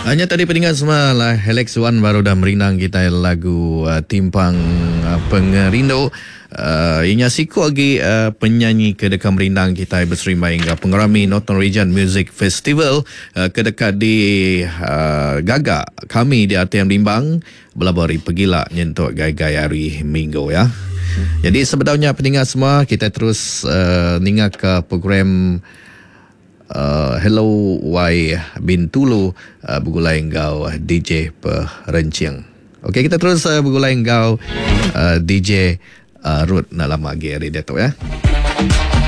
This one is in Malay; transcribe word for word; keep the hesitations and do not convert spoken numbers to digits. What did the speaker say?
Hanya tadi pendengar semua lah, Alex Wan baru dah merinang kita lagu uh, Timpang uh, Pengerindo. Uh, inya siku lagi uh, penyanyi kedekam merinang kita berserimai hingga pengerami Northern Region Music Festival uh, kedekat di uh, Gagak kami di A T M Limbang belabari pergila nyentuk gai-gai hari Minggu ya. Jadi sebenarnya pendengar semua kita terus uh, ningat ke program Uh, Hello Y Bintulu uh, bergulai engkau D J Perenciang. Okey, kita terus uh, bergulai engkau uh, D J uh, Ruth nak lama lagi hari Dato' ya.